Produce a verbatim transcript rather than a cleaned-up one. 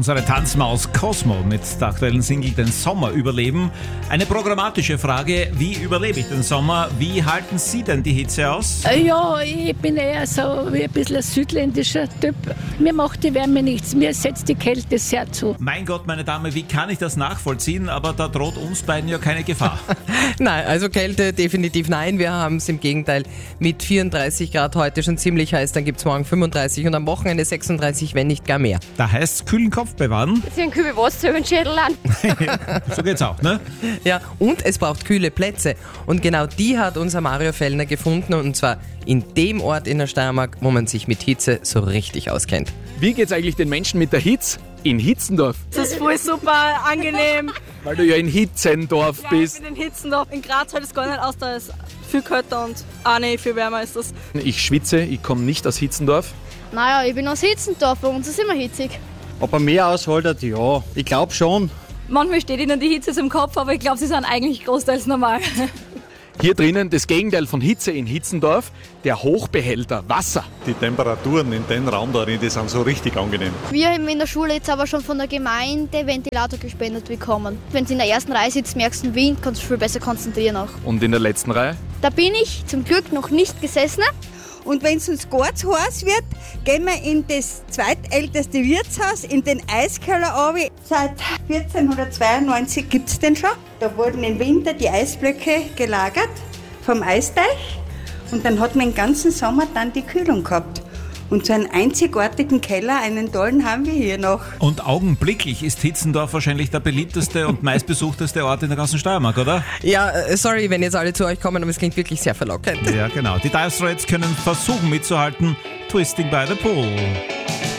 unsere Tanzmaus Cosmo mit der aktuellen Single Den Sommer überleben. Eine programmatische Frage, wie überlebe ich den Sommer? Wie halten Sie denn die Hitze aus? Ja, ich bin eher so wie ein bisschen ein südländischer Typ. Mir macht die Wärme nichts, mir setzt die Kälte sehr zu. Mein Gott, meine Dame, wie kann ich das nachvollziehen? Aber da droht uns beiden ja keine Gefahr. Nein, also Kälte definitiv nein. Wir haben es im Gegenteil mit vierunddreißig Grad heute schon ziemlich heiß. Dann gibt es morgen fünfunddreißig und am Wochenende sechsunddreißig, wenn nicht gar mehr. Da heißt es kühlen Kopf bewahren. Sie einen Kübel Wasser über den Schädel an. So geht's auch, ne? Ja, und es braucht kühle Plätze. Und genau die hat unser Mario Fellner gefunden. Und zwar in dem Ort in der Steiermark, wo man sich mit Hitze so richtig auskennt. Wie geht's eigentlich den Menschen mit der Hitze? In Hitzendorf. Das ist voll super angenehm. Weil du ja in Hitzendorf Ja, bist. ich bin in Hitzendorf. In Graz hält es gar nicht aus, da ist viel kälter und auch nicht viel wärmer ist das. Ich schwitze, ich komme nicht aus Hitzendorf. Naja, ich bin aus Hitzendorf, bei uns ist immer hitzig. Ob er mehr aushaltet? Ja, ich glaube schon. Manchmal steht ihnen die Hitze im Kopf, aber ich glaube, sie sind eigentlich großteils normal. Hier drinnen das Gegenteil von Hitze in Hitzendorf, der Hochbehälter Wasser. Die Temperaturen in den Raum da drin, die sind so richtig angenehm. Wir haben in der Schule jetzt aber schon von der Gemeinde Ventilator gespendet bekommen. Wenn du in der ersten Reihe sitzt, merkst du den Wind, kannst du viel besser konzentrieren auch. Und in der letzten Reihe? Da bin ich zum Glück noch nicht gesessen. Und wenn es uns gar zu heiß wird, gehen wir in das zweitälteste Wirtshaus, in den Eiskeller runter. Seit vierzehnhundertzweiundneunzig gibt es den schon. Da wurden im Winter die Eisblöcke gelagert vom Eisteich. Und dann hat man den ganzen Sommer dann die Kühlung gehabt. Und so einen einzigartigen Keller, einen tollen, haben wir hier noch. Und augenblicklich ist Hitzendorf wahrscheinlich der beliebteste und meistbesuchteste Ort in der ganzen Steiermark, oder? Ja, äh, sorry, wenn jetzt alle zu euch kommen, aber es klingt wirklich sehr verlockend. Ja, genau. Die Dire Straits können versuchen mitzuhalten. Twisting by the Pool.